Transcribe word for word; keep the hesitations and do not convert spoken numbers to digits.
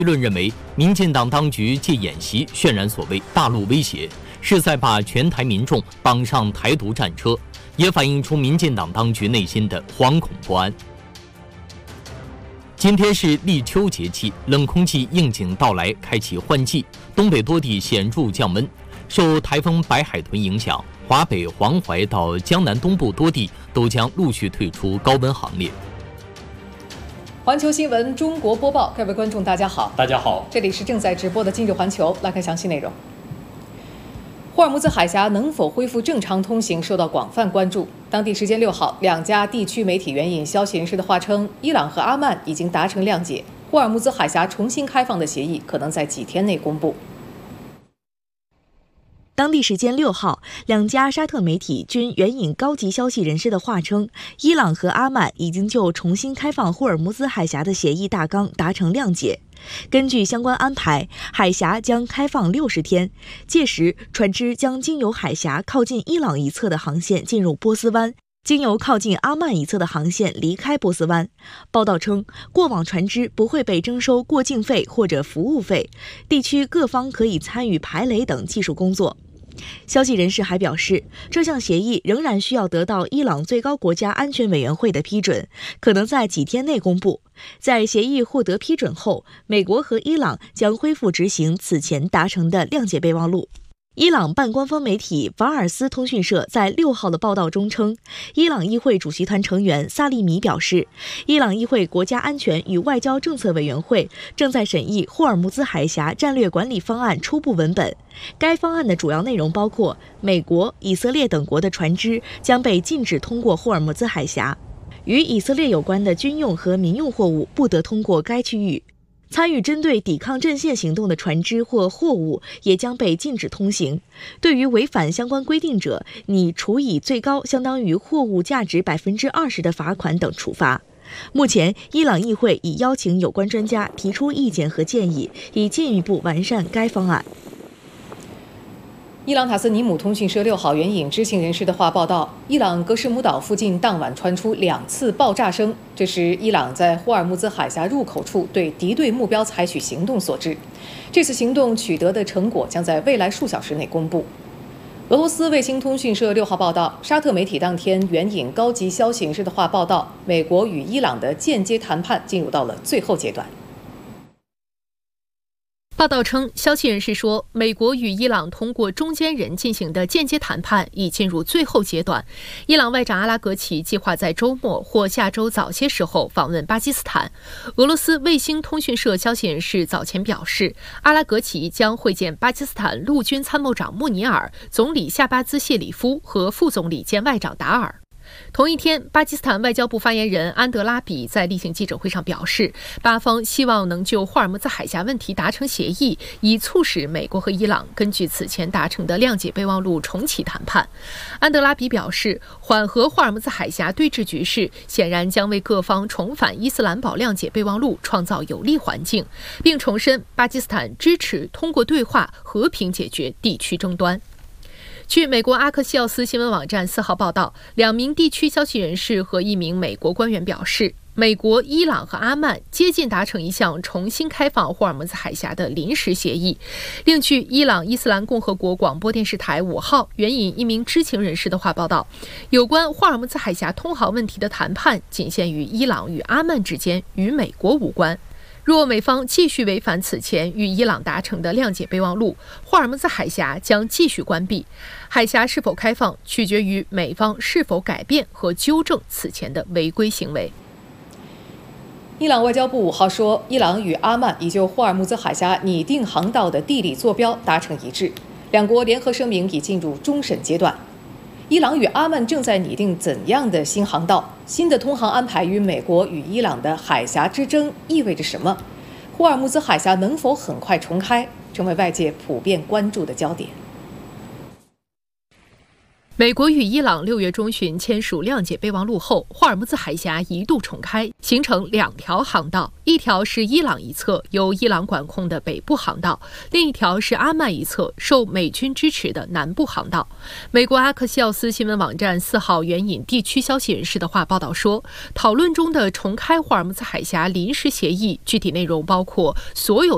舆论认为，民进党当局借演习渲染所谓大陆威胁，是在把全台民众绑上台独战车，也反映出民进党当局内心的惶恐不安。今天是立秋节气，冷空气应景到来，开启换季，东北多地显著降温。受台风白海豚影响，华北、黄淮到江南东部多地都将陆续退出高温行列。 环球新闻中国播报，各位观众大家好， 大家好， 这里是正在直播的今日环球，来看详细内容。霍尔木兹海峡能否恢复正常通行受到广泛关注。当地时间六号，两家地区媒体援引消息人士的话称，伊朗和阿曼已经达成谅解，霍尔木兹海峡重新开放的协议可能在几天内公布。 当地时间六号，两家沙特媒体均援引高级消息人士的话称，伊朗和阿曼已经就重新开放霍尔木兹海峡的协议大纲达成谅解。根据相关安排，海峡将开放六十天，届时船只将经由海峡靠近伊朗一侧的航线进入波斯湾，经由靠近阿曼一侧的航线离开波斯湾。报道称，过往船只不会被征收过境费或者服务费，地区各方可以参与排雷等技术工作。消息人士还表示，这项协议仍然需要得到伊朗最高国家安全委员会的批准，可能在几天内公布。在协议获得批准后，美国和伊朗将恢复执行此前达成的谅解备忘录。伊朗半官方媒体法尔斯通讯社在六号的报道中称，伊朗议会主席团成员萨利米表示，伊朗议会国家安全与外交政策委员会正在审议霍尔木兹海峡战略管理方案初步文本。该方案的主要内容包括，美国、以色列等国的船只将被禁止通过霍尔木兹海峡，与以色列有关的军用和民用货物不得通过该区域。参与针对抵抗阵线行动的船只或货物也将被禁止通行。对于违反相关规定者，拟处以最高相当于货物价值百分之二十的罚款等处罚。目前，伊朗议会已邀请有关专家提出意见和建议，以进一步完善该方案。 伊朗塔斯尼姆通讯社六号援引知情人士的话报道，伊朗格什姆岛附近当晚传出两次爆炸声，这是伊朗在霍尔木兹海峡入口处对敌对目标采取行动所致。这次行动取得的成果将在未来数小时内公布。俄罗斯卫星通讯社六号报道，沙特媒体当天援引高级消息人士的话报道，美国与伊朗的间接谈判进入到了最后阶段。 报道称，消息人士说，美国与伊朗通过中间人进行的间接谈判已进入最后阶段。伊朗外长阿拉格齐计划在周末或下周早些时候访问巴基斯坦。俄罗斯卫星通讯社消息人士早前表示，阿拉格齐将会见巴基斯坦陆军参谋长穆尼尔、总理夏巴兹谢里夫和副总理兼外长达尔。同一天，巴基斯坦外交部发言人安德拉比在例行记者会上表示，巴方希望能就霍尔木兹海峡问题达成协议，以促使美国和伊朗根据此前达成的谅解备忘录重启谈判。安德拉比表示，缓和霍尔木兹海峡对峙局势显然将为各方重返伊斯兰堡谅解备忘录创造有利环境，并重申巴基斯坦支持通过对话和平解决地区争端。据美国阿克西奥斯新闻网站四号报道，两名地区消息人士和一名美国官员表示，美国、伊朗和阿曼接近达成一项重新开放霍尔木兹海峡的临时协议。另据伊朗伊斯兰共和国广播电视台五号援引一名知情人士的话报道，有关霍尔木兹海峡通航问题的谈判仅限于伊朗与阿曼之间，与美国无关。若美方继续违反此前与伊朗达成的谅解备忘录，霍尔木兹海峡将继续关闭。海峡是否开放取决于美方是否改变和纠正此前的违规行为。 伊朗外交部五号说，伊朗与阿曼已就霍尔木兹海峡拟定航道的地理坐标达成一致，两国联合声明已进入终审阶段。伊朗与阿曼正在拟定怎样的新航道？新的通航安排与美国与伊朗的海峡之争意味着什么？霍尔木兹海峡能否很快重开，成为外界普遍关注的焦点。 美国与伊朗六月中旬签署谅解备忘录后，霍尔木兹海峡一度重开，形成两条航道，一条是伊朗一侧由伊朗管控的北部航道，另一条是阿曼一侧受美军支持的南部航道。美国阿克西奥斯新闻网站四号援引地区消息人士的话报道说，讨论中的重开霍尔木兹海峡临时协议具体内容包括所有